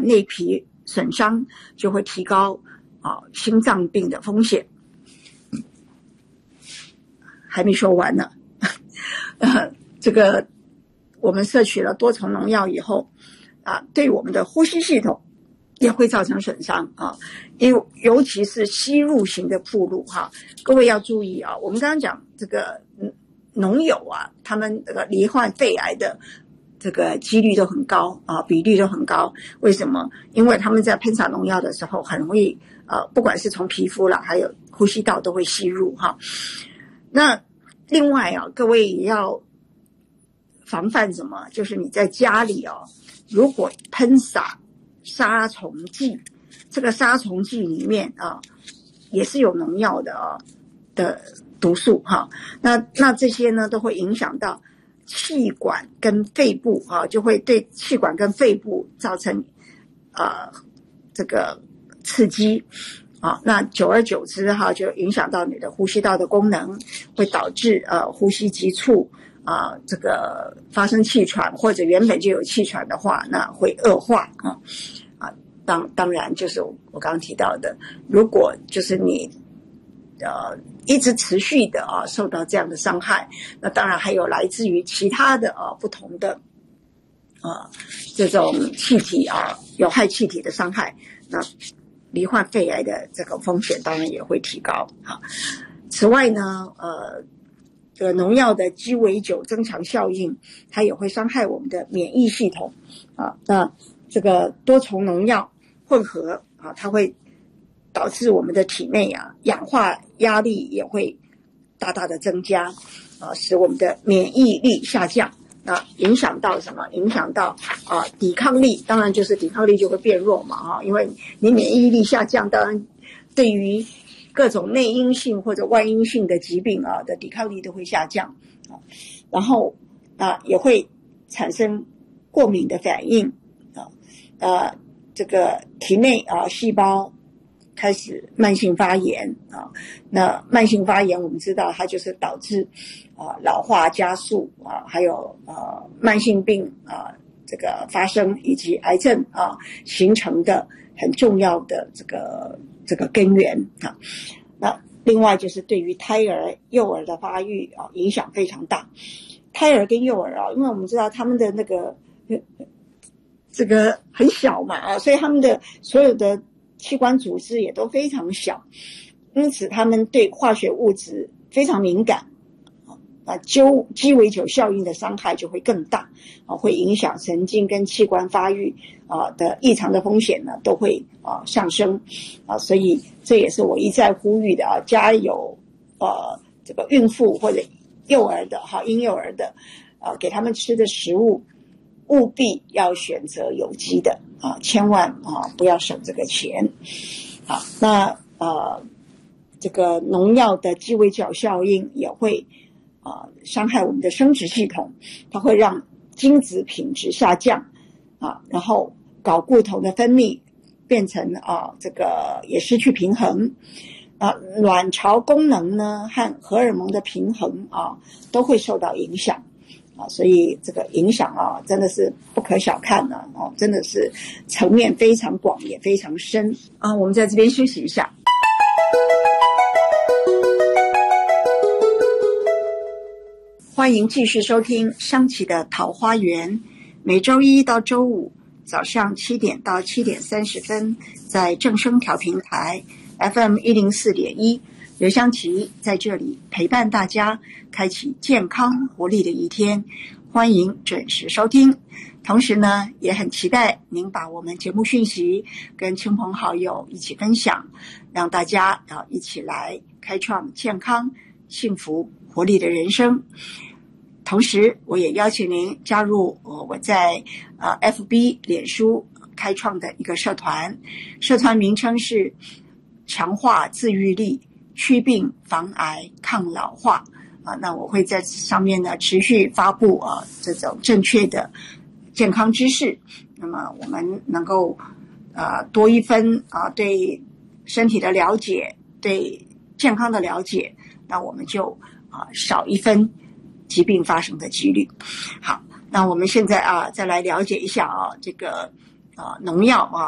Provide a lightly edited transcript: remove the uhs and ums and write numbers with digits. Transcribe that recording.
内皮损伤，就会提高心脏病的风险。还没说完呢，这个我们摄取了多重农药以后对我们的呼吸系统也会造成损伤尤其是吸入型的暴露各位要注意我们刚刚讲这个农友他们这个罹患肺癌的这个几率都很高比率都很高。为什么？因为他们在喷洒农药的时候很容易不管是从皮肤啦，还有呼吸道都会吸入那另外各位也要防范什么？就是你在家里如果喷洒杀虫剂，这个杀虫剂里面也是有农药的毒素那这些呢都会影响到气管跟肺部就会对气管跟肺部造成这个刺激那久而久之就影响到你的呼吸道的功能，会导致呼吸急促这个发生气喘，或者原本就有气喘的话，那会恶化当然就是我刚刚提到的，如果就是你一直持续的受到这样的伤害，那当然还有来自于其他的不同的这种气体有害气体的伤害，那罹患肺癌的这个风险当然也会提高此外呢这个农药的鸡尾酒增强效应，它也会伤害我们的免疫系统那这个多重农药混合它会导致我们的体内氧化压力也会大大的增加使我们的免疫力下降影响到什么？影响到抵抗力，当然就是抵抗力就会变弱嘛因为你免疫力下降，当然对于各种内因性或者外因性的疾病的抵抗力都会下降然后也会产生过敏的反应这个体内细胞开始慢性发炎那慢性发炎我们知道它就是导致老化加速还有慢性病这个发生以及癌症形成的很重要的这个根源那另外就是对于胎儿幼儿的发育影响非常大。胎儿跟幼儿因为我们知道他们的那个这个很小嘛所以他们的所有的器官组织也都非常小，因此他们对化学物质非常敏感鸡尾酒效应的伤害就会更大会影响神经跟器官发育的异常的风险呢都会上升所以这也是我一再呼吁的家有这个孕妇或者幼儿的婴幼儿的给他们吃的食物务必要选择有机的千万不要省这个钱那这个农药的鸡尾酒效应也会伤害我们的生殖系统，它会让精子品质下降然后睾固酮的分泌变成这个也失去平衡卵巢功能呢和荷尔蒙的平衡都会受到影响所以这个影响真的是不可小看真的是层面非常广也非常深我们在这边休息一下。欢迎继续收听香琪的桃花源，每周一到周五早上7点到7点30分在正声调频台 FM104.1，刘香琪在这里陪伴大家，开启健康活力的一天，欢迎准时收听。同时呢，也很期待您把我们节目讯息跟亲朋好友一起分享，让大家一起来开创健康、幸福、活力的人生。同时，我也邀请您加入我在FB 脸书开创的一个社团，社团名称是强化自愈力，祛病防癌抗老化那我会在上面呢持续发布这种正确的健康知识，那么我们能够多一分对身体的了解，对健康的了解，那我们就少一分疾病发生的几率。好，那我们现在再来了解一下这个农药